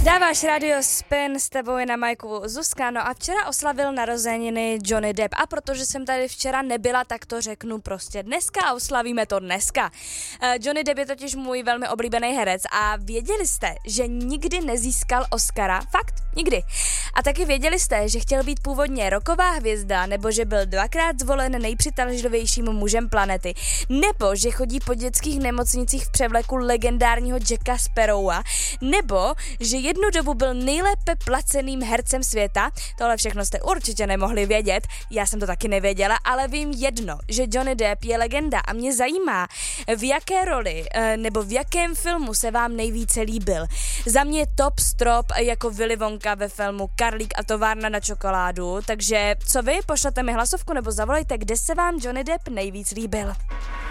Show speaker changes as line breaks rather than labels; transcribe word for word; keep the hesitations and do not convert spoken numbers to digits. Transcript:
Dáváš Radio Spin, s tebou je na majku Zuzka, no a včera oslavil narozeniny Johnny Depp a protože jsem tady včera nebyla, tak to řeknu prostě dneska a oslavíme to dneska. Johnny Depp je totiž můj velmi oblíbený herec a věděli jste, že nikdy nezískal Oscara? Fakt, nikdy. A taky věděli jste, že chtěl být původně rocková hvězda, nebo že byl dvakrát zvolen nejpřitažlivějším mužem planety, nebo že chodí po dětských nemocnicích v převleku legendárního Jacka Sparrowa, nebo že jednu dobu byl nejlépe placeným hercem světa. Tohle všechno jste určitě nemohli vědět, já jsem to taky nevěděla, ale vím jedno, že Johnny Depp je legenda a mě zajímá, v jaké roli nebo v jakém filmu se vám nejvíce líbil. Za mě top strop jako Willy Wonka ve filmu Karlík a továrna na čokoládu, takže co vy, pošlete mi hlasovku nebo zavolejte, kde se vám Johnny Depp nejvíc líbil.